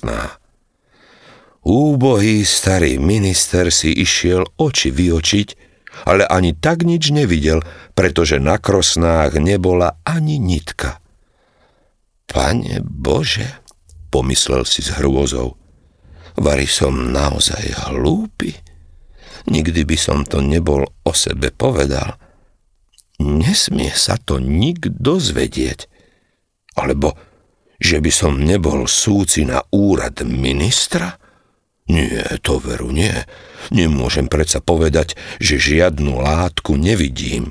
krosná. Úbohý starý minister si išiel oči vyočiť, ale ani tak nič nevidel, pretože na krosnách nebola ani nitka. Pane Bože, pomyslel si s hrôzou, vari som naozaj hlúpy. Nikdy by som to nebol o sebe povedal. Nesmie sa to nik dozvedieť. Alebo, že by som nebol súci na úrad ministra? Nie, to veru nie. Nemôžem predsa povedať, že žiadnu látku nevidím.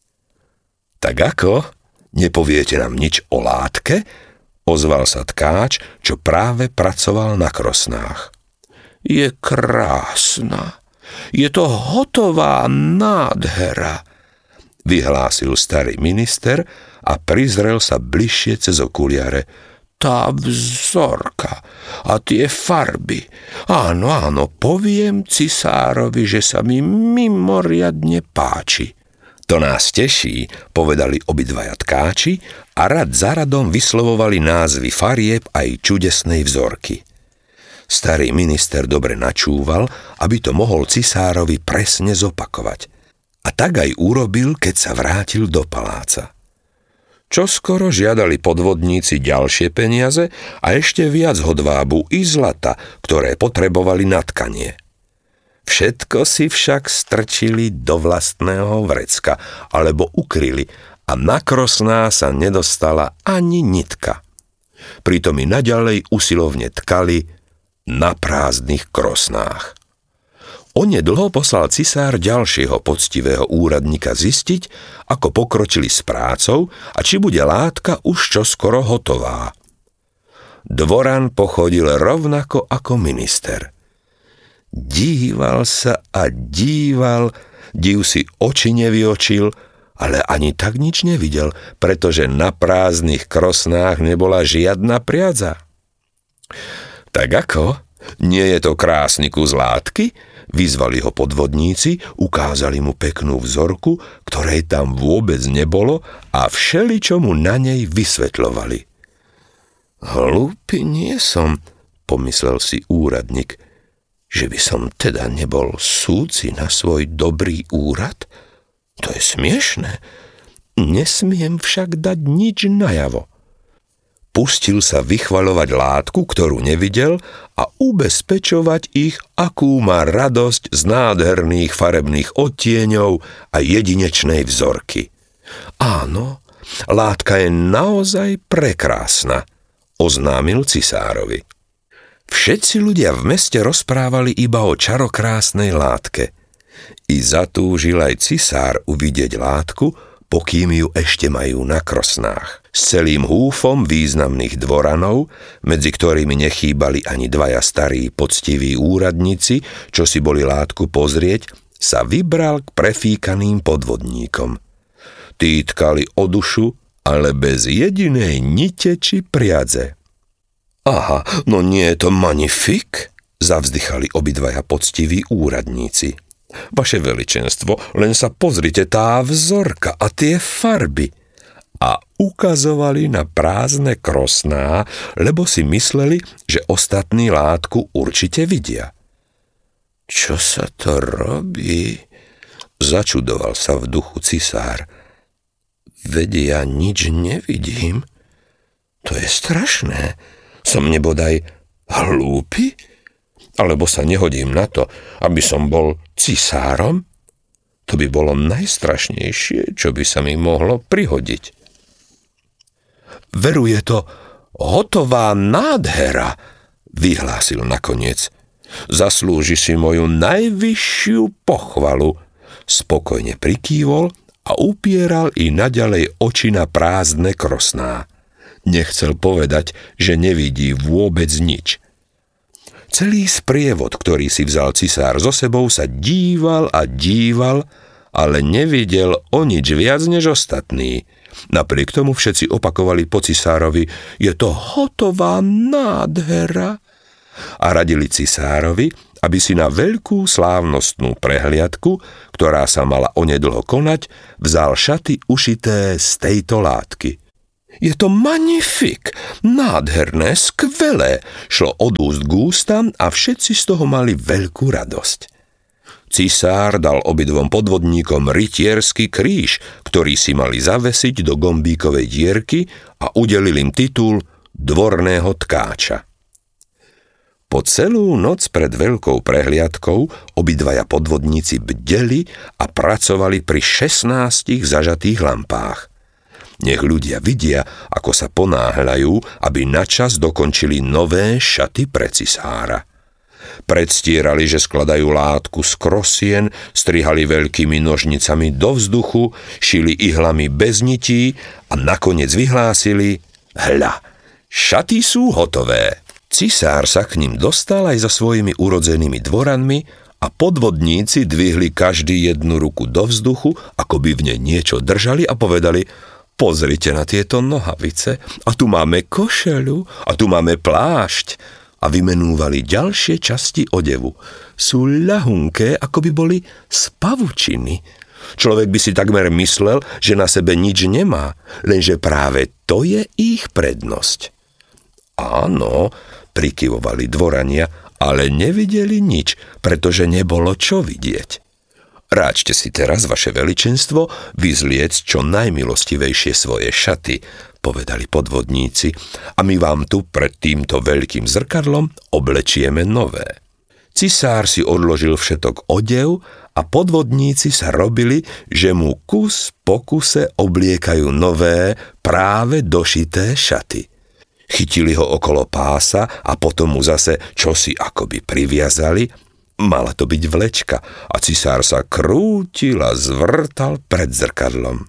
Tak ako? Nepoviete nám nič o látke? Ozval sa tkáč, čo práve pracoval na krosnách. Je krásna. Je to hotová nádhera, vyhlásil starý minister a prizrel sa bližšie cez okuliare. Tá vzorka a tie farby. Áno, poviem cisárovi, že sa mi mimoriadne páči. To nás teší, povedali obidvaja tkáči a rad za radom vyslovovali názvy farieb aj čudesnej vzorky. Starý minister dobre načúval, aby to mohol cisárovi presne zopakovať. A tak aj urobil, keď sa vrátil do paláca. Čoskoro žiadali podvodníci ďalšie peniaze a ešte viac hodvábu i zlata, ktoré potrebovali na tkanie. Všetko si však strčili do vlastného vrecka alebo ukryli a na krosná sa nedostala ani nitka. Pritom i naďalej usilovne tkali na prázdnych krosnách. Onedlho poslal cisár ďalšieho poctivého úradníka zistiť, ako pokročili s prácou a či bude látka už čoskoro hotová. Dvoran pochodil rovnako ako minister. Díval sa a díval, div si oči nevyočil, ale ani tak nič nevidel, pretože na prázdnych krosnách nebola žiadna priadza. Tak ako? Nie je to krásny kus látky? Vyzvali ho podvodníci, ukázali mu peknú vzorku, ktorej tam vôbec nebolo a všeličo mu na nej vysvetľovali. Hlúpy nie som, pomyslel si úradník, že by som teda nebol súci na svoj dobrý úrad? To je smiešné. Nesmiem však dať nič najavo. Pustil sa vychvaľovať látku, ktorú nevidel a ubezpečovať ich, akú má radosť z nádherných farebných odtieňov a jedinečnej vzorky. Áno, látka je naozaj prekrásna, oznámil cisárovi. Všetci ľudia v meste rozprávali iba o čarokrásnej látke. I zatúžil aj cisár uvidieť látku, pokým ju ešte majú na krosnách. S celým húfom významných dvoranov, medzi ktorými nechýbali ani dvaja starí poctiví úradníci, čo si boli látku pozrieť, sa vybral k prefíkaným podvodníkom. Tí tkali o dušu, ale bez jedinej nite či priadze. Aha, no nie je to magnifik? Zavzdychali obidvaja poctiví úradníci. Vaše veličenstvo, len sa pozrite, tá vzorka a tie farby. A ukazovali na prázdne krosná, lebo si mysleli, že ostatní látku určite vidia. Čo sa to robí? Začudoval sa v duchu cisár. Veď ja nič nevidím. To je strašné. Som nebodaj hlúpy? Alebo sa nehodím na to, aby som bol cisárom? To by bolo najstrašnejšie, čo by sa mi mohlo prihodiť. Veru, je to hotová nádhera, vyhlásil nakoniec. Zaslúži si moju najvyššiu pochvalu. Spokojne prikývol a upieral i naďalej oči na prázdne krosná. Nechcel povedať, že nevidí vôbec nič. Celý sprievod, ktorý si vzal cisár so sebou, sa díval a díval, ale nevidel o nič viac než ostatní. Napriek tomu všetci opakovali po cisárovi, je to hotová nádhera. A radili cisárovi, aby si na veľkú slávnostnú prehliadku, ktorá sa mala onedlho konať, vzal šaty ušité z tejto látky. Je to magnifik, nádherné, skvelé, šlo od úst k ústam a všetci z toho mali veľkú radosť. Cisár dal obidvom podvodníkom rytierský kríž, ktorý si mali zavesiť do gombíkovej dierky a udelil im titul dvorného tkáča. Po celú noc pred veľkou prehliadkou obidvaja podvodníci bdeli a pracovali pri 16 zažatých lampách. Nech ľudia vidia, ako sa ponáhľajú, aby načas dokončili nové šaty pre cisára. Predstierali, že skladajú látku z krosien, strihali veľkými nožnicami do vzduchu, šili ihlami bez nití a nakoniec vyhlásili: hľa, šaty sú hotové. Cisár sa k ním dostal aj so svojimi urodzenými dvoranmi a podvodníci dvihli každý jednu ruku do vzduchu, ako by v nej niečo držali a povedali: pozrite na tieto nohavice, a tu máme košeľu, a tu máme plášť. A vymenúvali ďalšie časti odevu. Sú ľahunké, ako by boli z pavučiny. Človek by si takmer myslel, že na sebe nič nemá, lenže práve to je ich prednosť. Áno, prikyvovali dvorania, ale nevideli nič, pretože nebolo čo vidieť. Ráčte si teraz, vaše veličenstvo, vyzliec čo najmilostivejšie svoje šaty, povedali podvodníci, a my vám tu pred týmto veľkým zrkadlom oblečieme nové. Cisár si odložil všetok odev a podvodníci sa robili, že mu kus po kuse obliekajú nové, práve došité šaty. Chytili ho okolo pása a potom mu zase čosi akoby priviazali. Mala to byť vlečka a cisár sa krútil a zvrtal pred zrkadlom.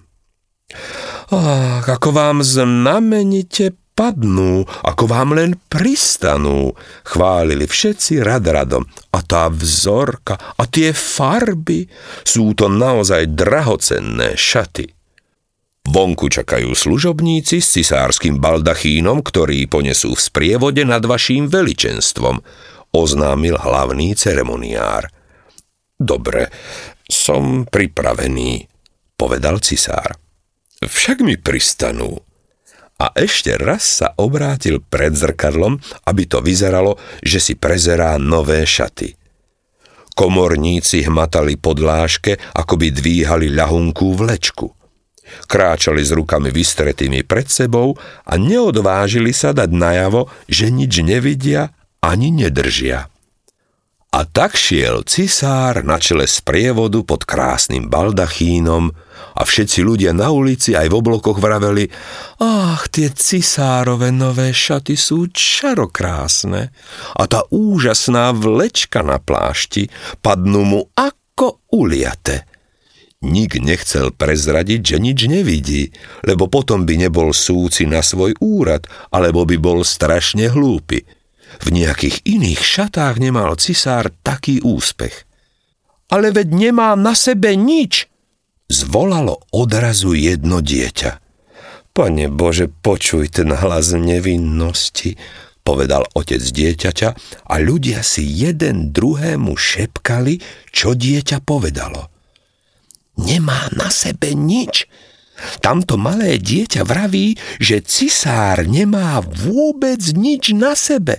Ach, ako vám znamenite padnú, ako vám len pristanú, chválili všetci rad radom. A tá vzorka a tie farby, sú to naozaj drahocenné šaty. Vonku čakajú služobníci s cisárskym baldachínom, ktorí ponesú v sprievode nad vaším veličenstvom, oznámil hlavný ceremoniár. Dobre, som pripravený, povedal cisár. Však mi pristanú. A ešte raz sa obrátil pred zrkadlom, aby to vyzeralo, že si prezerá nové šaty. Komorníci hmatali podlážke, ako by dvíhali ľahunkú vlečku. Kráčali s rukami vystretými pred sebou a neodvážili sa dať najavo, že nič nevidia ani nedržia. A tak šiel cisár na čele sprievodu pod krásnym baldachínom a všetci ľudia na ulici aj v oblokoch vraveli: ach, tie cisárove nové šaty sú čarokrásne a tá úžasná vlečka na plášti padnú mu ako uliate. Nik nechcel prezradiť, že nič nevidí, lebo potom by nebol súci na svoj úrad, alebo by bol strašne hlúpy. V nejakých iných šatách nemal cisár taký úspech. Ale veď nemám na sebe nič, zvolalo odrazu jedno dieťa. Pane Bože, počuj ten hlas nevinnosti, povedal otec dieťaťa a ľudia si jeden druhému šepkali, čo dieťa povedalo. Nemá na sebe nič. Tamto malé dieťa vraví, že cisár nemá vôbec nič na sebe.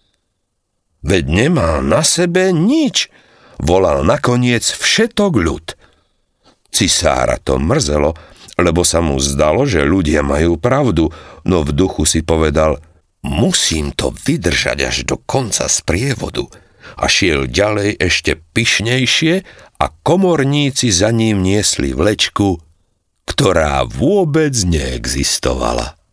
Veď nemá na sebe nič, volal nakoniec všetok ľud. Cisára to mrzelo, lebo sa mu zdalo, že ľudia majú pravdu, no v duchu si povedal: musím to vydržať až do konca sprievodu. A šiel ďalej ešte pyšnejšie a komorníci za ním niesli vlečku, ktorá vôbec neexistovala.